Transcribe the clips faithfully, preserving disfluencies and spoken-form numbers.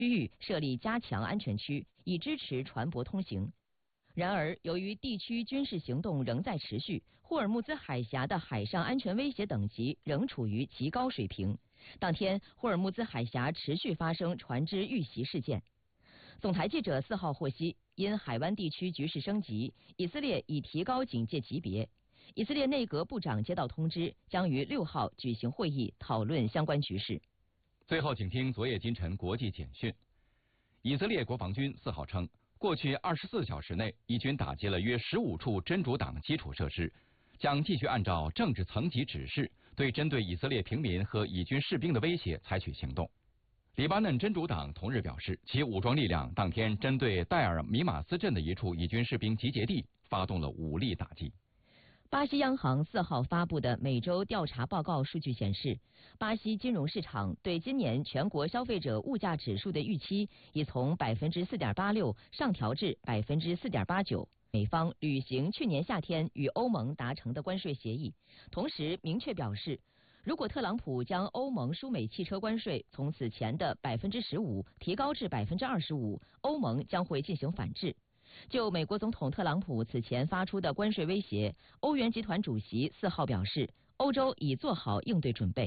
域设立加强安全区，以支持船舶通行。然而，由于地区军事行动仍在持续，霍尔木兹海峡的海上安全威胁等级仍处于极高水平。当天，霍尔木兹海峡持续发生船只遇袭事件。总台记者四号获悉，因海湾地区局势升级，以色列已提高警戒级别。以色列内阁部长接到通知，将于六号举行会议讨论相关局势。 最后，请听昨夜今晨国际简讯。以色列国防军四号称，过去二十四小时内，以军打击了约十五处真主党基础设施，将继续按照政治层级指示，对针对以色列平民和以军士兵的威胁采取行动。黎巴嫩真主党同日表示，其武装力量当天针对戴尔米马斯镇的一处以军士兵集结地发动了武力打击。 巴西央行四号发布的每周调查报告数据显示，巴西金融市场对今年全国消费者物价指数的预期已从百分之四点八六上调至百分之四点八九。美方履行去年夏天与欧盟达成的关税协议，同时明确表示，如果特朗普将欧盟输美汽车关税从此前的百分之十五提高至百分之二十五，欧盟将会进行反制。就美国总统特朗普此前发出的关税威胁，欧元集团主席四号表示，欧洲已做好应对准备。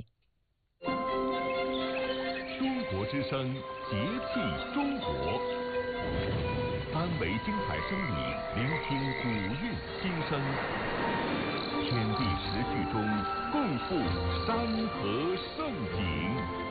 中国之声，节气中国，三维精彩生命，聆听古韵心声，天地时序中共赴山河盛景。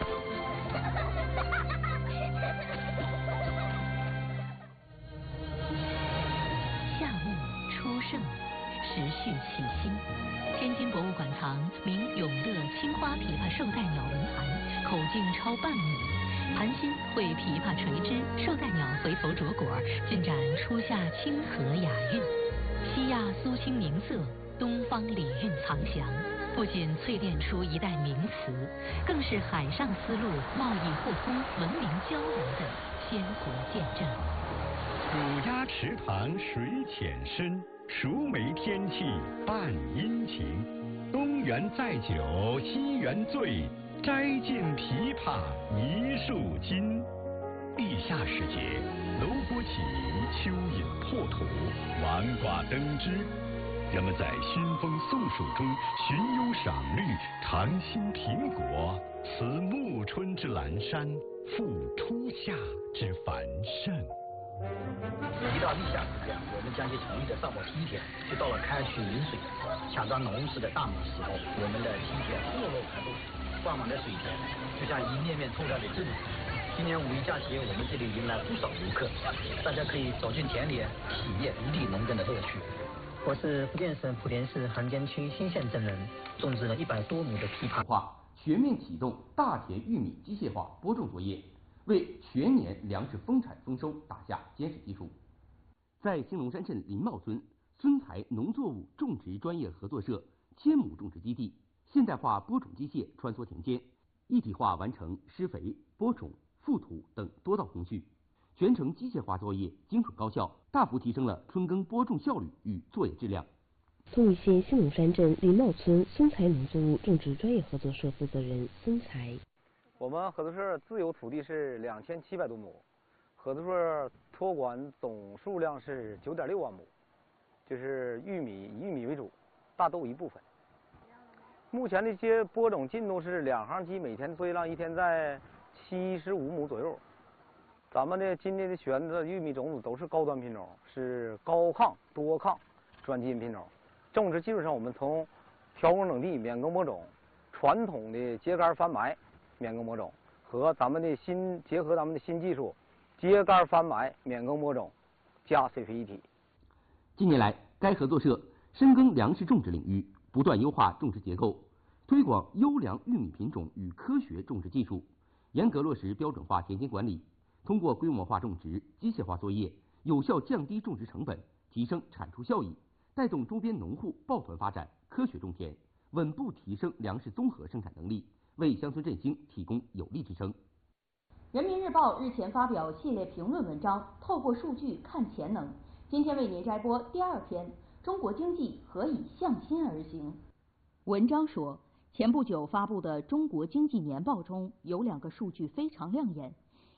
盛时序起兴，天津博物馆藏名永乐青花琵琶绶带鸟文盘，口径超半米，盘心绘琵琶垂枝，绶带鸟回头着果，尽展初夏清和雅韵。西亚苏青明色，东方礼韵藏详，不仅淬炼出一代名词，更是海上丝路贸易互通、文明交流的鲜活见证。 乳鸭池塘水浅深，熟梅天气伴阴晴。东园载酒西园醉，摘尽琵琶一树金。立夏时节，楼锅起，蚯蚓破土，王寡登枝。人们在熏风送暑中寻幽赏绿，尝新苹果，此暮春之阑珊，复初夏之繁盛。 一到立夏时节，我们将其从一个上报梯田，就到了开渠引水、抢抓农时的大忙时候。我们的梯田错落排布，灌满了水田，就像一面面透亮的镇子。今年五一假期，我们这里迎来不少游客，大家可以走进田里，体验一地农耕的乐趣。 我是福建省莆田市韩江区新县镇人，种植了一百多亩的枇杷。 化全面启动大田玉米机械化播种作业，为全年粮食丰产丰收打下坚实基础。在兴隆山镇林茂村，孙才农作物种植专业合作社千亩种植基地，现代化播种机械穿梭田间，一体化完成施肥、播种、覆土等多道工序，全程机械化作业精准高效，大幅提升了春耕播种效率与作业质量。 桐屿县兴隆山镇林茂村孙才农作物种植专业合作社负责人孙才。 我们合作社自有土地是两千七百多亩，合作社托管总数量是九点六万亩，就是玉米以玉米为主，大豆一部分。目前的一些播种进度是两行机每天作业量一天在七十五亩左右。咱们的今年的选的玉米种子都是高端品种，是高抗多抗专基因品种。种植技术上，我们从调耕整地、免耕播种，传统的秸秆翻埋、免耕播种，和咱们的新结合咱们的新技术，秸秆翻埋、免耕播种加水肥一体。 近年来，该合作社深耕粮食种植领域，不断优化种植结构，推广优良玉米品种与科学种植技术，严格落实标准化田间管理，通过规模化种植、机械化作业，有效降低种植成本，提升产出效益，带动周边农户抱团发展，科学种田，稳步提升粮食综合生产能力，为乡村振兴提供有力支撑。 人民日报日前发表系列评论文章《透过数据看潜能》，今天为您摘播第二篇：中国经济何以向心而行？文章说，前不久发布的中国经济年报中有两个数据非常亮眼，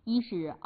一是